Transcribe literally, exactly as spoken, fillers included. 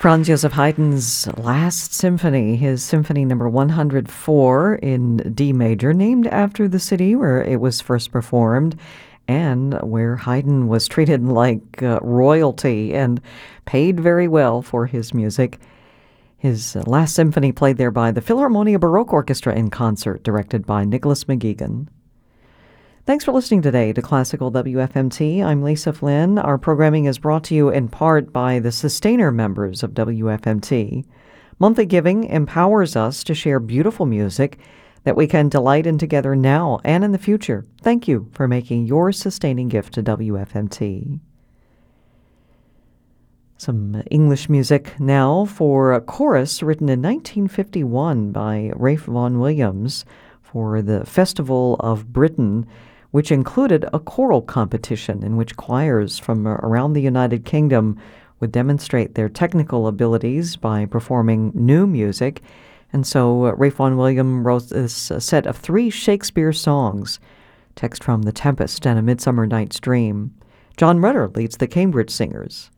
Franz Joseph Haydn's Last Symphony, his Symphony number one hundred four in D major, named after the city where it was first performed and where Haydn was treated like uh, royalty and paid very well for his music. His Last Symphony played there by the Philharmonia Baroque Orchestra in concert, directed by Nicholas McGeegan. Thanks for listening today to Classical W F M T. I'm Lisa Flynn. Our programming is brought to you in part by the Sustainer members of W F M T. Monthly giving empowers us to share beautiful music that we can delight in together now and in the future. Thank you for making your sustaining gift to W F M T. Some English music now for a chorus written in nineteen fifty-one by Ralph Vaughan Williams for the Festival of Britain, which included a choral competition in which choirs from around the United Kingdom would demonstrate their technical abilities by performing new music. And so uh, Ralph Vaughan Williams wrote this uh, set of three Shakespeare songs, text from The Tempest and A Midsummer Night's Dream. John Rutter leads the Cambridge Singers.